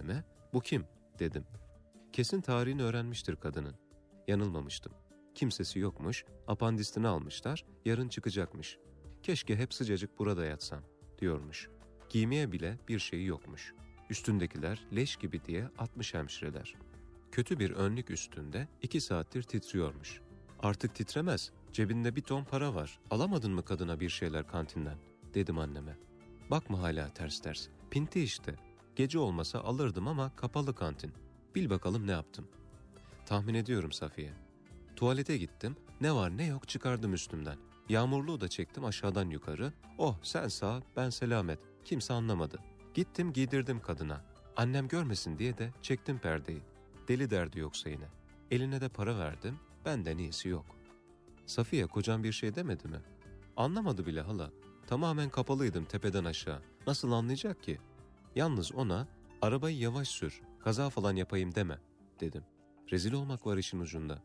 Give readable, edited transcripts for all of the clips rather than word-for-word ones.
anneme. Bu kim? Dedim. Kesin tarihini öğrenmiştir kadının. Yanılmamıştım. Kimsesi yokmuş, apandisini almışlar, yarın çıkacakmış. Keşke hep sıcacık burada yatsam, diyormuş. Giymeye bile bir şeyi yokmuş. Üstündekiler leş gibi diye atmış hemşireler. Kötü bir önlük üstünde 2 saattir titriyormuş. Artık titremez, cebinde bir ton para var. Alamadın mı kadına bir şeyler kantinden? Dedim anneme. Bakma hala ters ters. Pinti işte. Gece olmasa alırdım ama kapalı kantin. Bil bakalım ne yaptım. Tahmin ediyorum Safiye. Tuvalete gittim. Ne var ne yok çıkardım üstümden. Yağmurluğu da çektim aşağıdan yukarı. Oh sen sağ ben selamet. Kimse anlamadı. Gittim giydirdim kadına. Annem görmesin diye de çektim perdeyi. Deli derdi yoksa yine. Eline de para verdim. Benden iyisi yok. Safiye kocam bir şey demedi mi? Anlamadı bile hala. Tamamen kapalıydım tepeden aşağı. Nasıl anlayacak ki? Yalnız ona arabayı yavaş sür, kaza falan yapayım deme dedim. Rezil olmak var işin ucunda.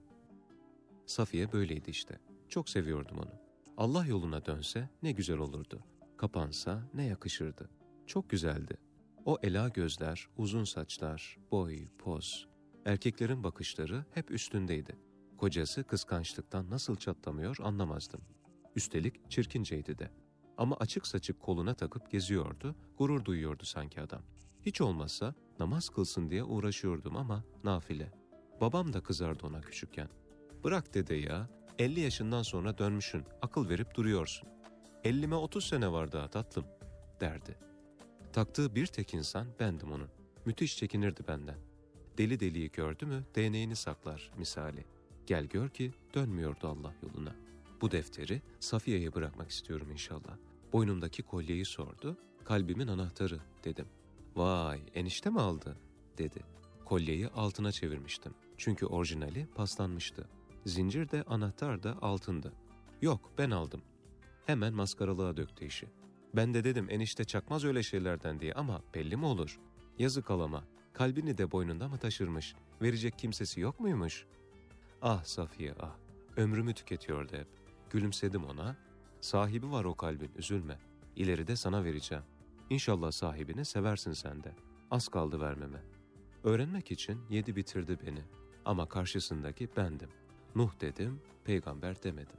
Safiye böyleydi işte. Çok seviyordum onu. Allah yoluna dönse ne güzel olurdu. Kapansa ne yakışırdı. Çok güzeldi. O ela gözler, uzun saçlar, boy, poz. Erkeklerin bakışları hep üstündeydi. Kocası kıskançlıktan nasıl çatlamıyor anlamazdım. Üstelik çirkinceydi de. Ama açık saçık koluna takıp geziyordu, gurur duyuyordu sanki adam. Hiç olmazsa namaz kılsın diye uğraşıyordum ama nafile. Babam da kızardı ona küçükken. Bırak dede ya, 50 yaşından sonra dönmüşsün, akıl verip duruyorsun. 50'me 30 sene var daha tatlım, derdi. Taktığı bir tek insan bendim onun. Müthiş çekinirdi benden. Deli deliyi gördü mü değneğini saklar misali. Gel gör ki dönmüyordu Allah yoluna. Bu defteri Safiye'ye bırakmak istiyorum inşallah. Boynumdaki kolyeyi sordu. Kalbimin anahtarı dedim. Vay enişte mi aldı dedi. Kolyeyi altına çevirmiştim. Çünkü orijinali paslanmıştı. Zincir de anahtar da altındı. Yok ben aldım. Hemen maskaralığa döktü işi. Ben de dedim enişte çakmaz öyle şeylerden diye ama belli mi olur? Yazık alama. Kalbini de boynunda mı taşırmış? Verecek kimsesi yok muymuş? Ah Safiye ah. Ömrümü tüketiyordu hep. Gülümsedim ona. Sahibi var o kalbin üzülme. İleride sana vereceğim. İnşallah sahibini seversin sen de. Az kaldı vermeme. Öğrenmek için yedi bitirdi beni. Ama karşısındaki bendim. Nuh dedim, peygamber demedim.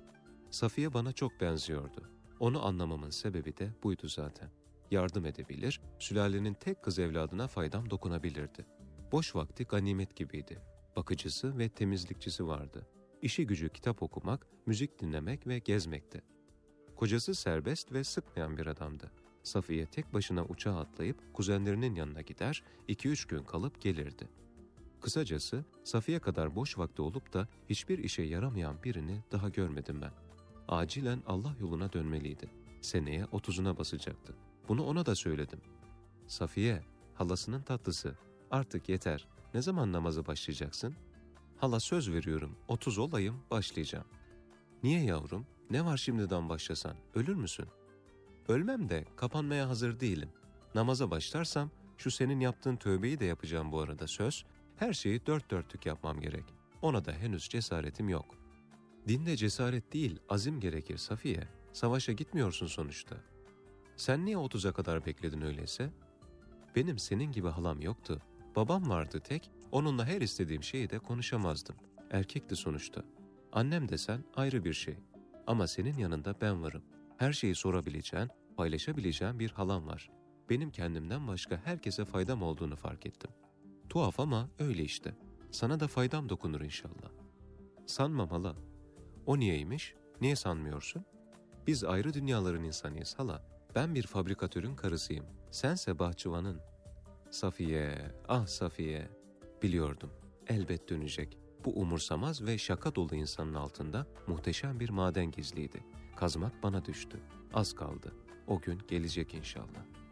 Safiye bana çok benziyordu. Onu anlamamın sebebi de buydu zaten. Yardım edebilir, sülalenin tek kız evladına faydam dokunabilirdi. Boş vakti ganimet gibiydi. Bakıcısı ve temizlikçisi vardı. İşi gücü kitap okumak, müzik dinlemek ve gezmekti. Kocası serbest ve sıkmayan bir adamdı. Safiye tek başına uçağa atlayıp kuzenlerinin yanına gider, 2-3 gün kalıp gelirdi. Kısacası Safiye kadar boş vakti olup da hiçbir işe yaramayan birini daha görmedim ben. Acilen Allah yoluna dönmeliydi. Seneye 30'una basacaktı. Bunu ona da söyledim. Safiye, halasının tatlısı. Artık yeter. Ne zaman namaza başlayacaksın? Hala söz veriyorum, 30 olayım, başlayacağım. Niye yavrum? Ne var şimdiden başlasan? Ölür müsün? Ölmem de kapanmaya hazır değilim. Namaza başlarsam şu senin yaptığın tövbeyi de yapacağım bu arada söz. Her şeyi dört dörtlük yapmam gerek. Ona da henüz cesaretim yok. Dinde cesaret değil, azim gerekir Safiye. Savaşa gitmiyorsun sonuçta. Sen niye 30'a kadar bekledin öyleyse? Benim senin gibi halam yoktu. Babam vardı tek, onunla her istediğim şeyi de konuşamazdım. Erkekti sonuçta. Annem desen ayrı bir şey. Ama senin yanında ben varım. Her şeyi sorabileceğin, paylaşabileceğin bir halam var. Benim kendimden başka herkese faydam olduğunu fark ettim. Tuhaf ama öyle işte. Sana da faydam dokunur inşallah. Sanmam hala. O niyeymiş? Niye sanmıyorsun? Biz ayrı dünyaların insanıyız hala. Ben bir fabrikatörün karısıyım. Sense bahçıvanın. Safiye, ah Safiye. Biliyordum. Elbet dönecek. Bu umursamaz ve şaka dolu insanın altında muhteşem bir maden gizliydi. Kazmak bana düştü. Az kaldı. O gün gelecek inşallah.